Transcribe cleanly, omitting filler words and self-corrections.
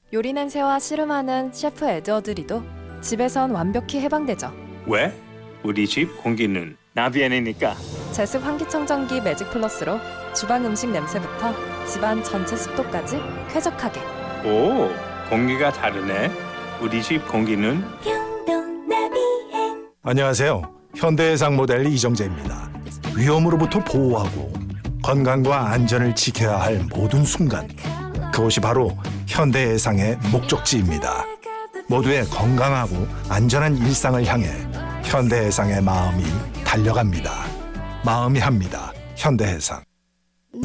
요리 냄새와 씨름하는 셰프 에드워드 리도 집에선 완벽히 해방되죠. 왜? 우리 집 공기는 나비엔이니까. 제습 환기청정기 매직 플러스로 주방 음식 냄새부터 집안 전체 습도까지 쾌적하게. 오, 공기가 다르네. 우리 집 공기는 안녕하세요. 현대해상 모델 이정재입니다. 위험으로부터 보호하고 건강과 안전을 지켜야 할 모든 순간, 그것이 바로 현대해상의 목적지입니다. 모두의 건강하고 안전한 일상을 향해 현대해상의 마음이 달려갑니다. 마음이 합니다. 현대해상.